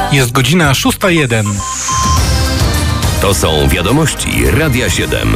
Jest godzina 6:01. To są wiadomości Radia 7.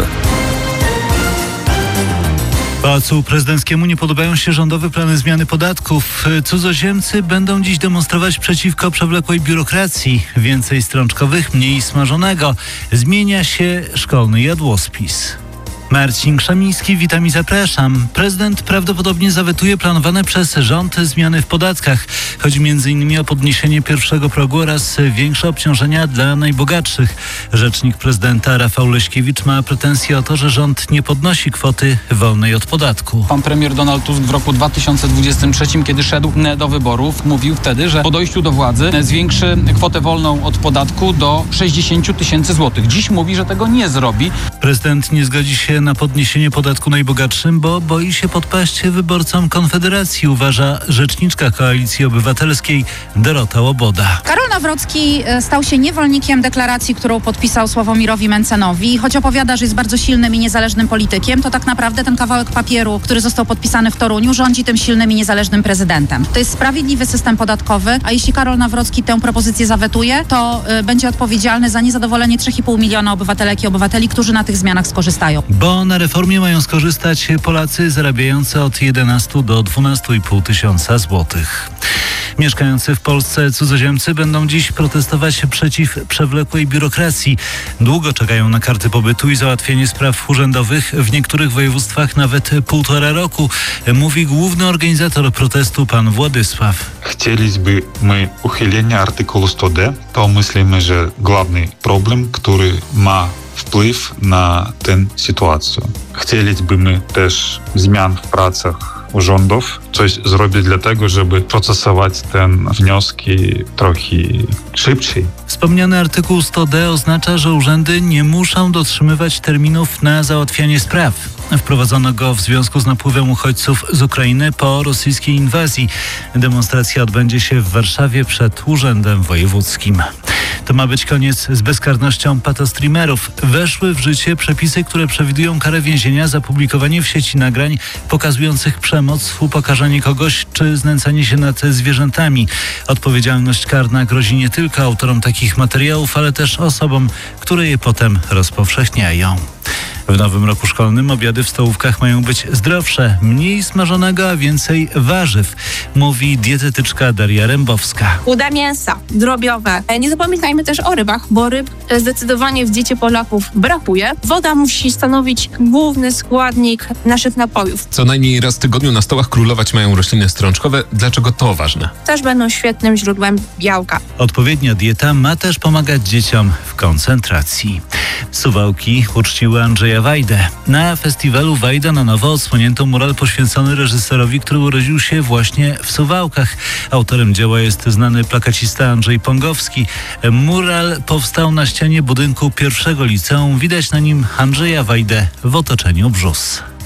Pałacu Prezydenckiemu nie podobają się rządowe plany zmiany podatków. Cudzoziemcy będą dziś demonstrować przeciwko przewlekłej biurokracji. Więcej strączkowych, mniej smażonego. Zmienia się szkolny jadłospis. Marcin Krzemiński, witam i zapraszam. Prezydent prawdopodobnie zawetuje planowane przez rząd zmiany w podatkach. Chodzi m.in. o podniesienie pierwszego progu oraz większe obciążenia dla najbogatszych. Rzecznik prezydenta Rafał Leśkiewicz ma pretensje o to, że rząd nie podnosi kwoty wolnej od podatku. Pan premier Donald Tusk w roku 2023, kiedy szedł do wyborów, mówił wtedy, że po dojściu do władzy zwiększy kwotę wolną od podatku do 60 tysięcy złotych. Dziś mówi, że tego nie zrobi. Prezydent nie zgodzi się na podniesienie podatku najbogatszym, bo boi się podpaść wyborcom Konfederacji, uważa rzeczniczka Koalicji Obywatelskiej Dorota Łoboda. Karol Nawrocki stał się niewolnikiem deklaracji, którą podpisał Sławomirowi Mentzenowi. Choć opowiada, że jest bardzo silnym i niezależnym politykiem, to tak naprawdę ten kawałek papieru, który został podpisany w Toruniu, rządzi tym silnym i niezależnym prezydentem. To jest sprawiedliwy system podatkowy, a jeśli Karol Nawrocki tę propozycję zawetuje, to będzie odpowiedzialny za niezadowolenie 3,5 miliona obywatelek i obywateli, którzy na tych zmianach skorzystają. Bo na reformie mają skorzystać Polacy zarabiający od 11 do 12,5 tysiąca złotych. Mieszkający w Polsce cudzoziemcy będą dziś protestować przeciw przewlekłej biurokracji. Długo czekają na karty pobytu i załatwienie spraw urzędowych. W niektórych województwach nawet 1,5 roku, mówi główny organizator protestu pan Władysław. Chcieliśmy uchylenia artykułu 100D. To myślimy, że główny problem, który ma wpływ na tę sytuację. Chcielibyśmy też zmian w pracach urzędów, coś zrobić dlatego, żeby procesować te wnioski trochę szybciej. Wspomniany artykuł 100D oznacza, że urzędy nie muszą dotrzymywać terminów na załatwianie spraw. Wprowadzono go w związku z napływem uchodźców z Ukrainy po rosyjskiej inwazji. Demonstracja odbędzie się w Warszawie przed Urzędem Wojewódzkim. To ma być koniec z bezkarnością patostreamerów. Weszły w życie przepisy, które przewidują karę więzienia za publikowanie w sieci nagrań pokazujących przemoc, upokarzanie kogoś czy znęcanie się nad zwierzętami. Odpowiedzialność karna grozi nie tylko autorom takich materiałów, ale też osobom, które je potem rozpowszechniają. W nowym roku szkolnym obiady w stołówkach mają być zdrowsze, mniej smażonego, a więcej warzyw, mówi dietetyczka Daria Rembowska. Uda mięsa, drobiowe. Nie zapominajmy też o rybach, bo ryb zdecydowanie w diecie Polaków brakuje. Woda musi stanowić główny składnik naszych napojów. Co najmniej raz w tygodniu na stołach królować mają rośliny strączkowe. Dlaczego to ważne? Też będą świetnym źródłem białka. Odpowiednia dieta ma też pomagać dzieciom w koncentracji. Suwałki uczciły Andrzeja Wajdę. Na festiwalu Wajda na nowo odsłonięto mural poświęcony reżyserowi, który urodził się właśnie w Suwałkach. Autorem dzieła jest znany plakacista Andrzej Pongowski. Mural powstał na ścianie budynku pierwszego liceum. Widać na nim Andrzeja Wajdę w otoczeniu brzóz.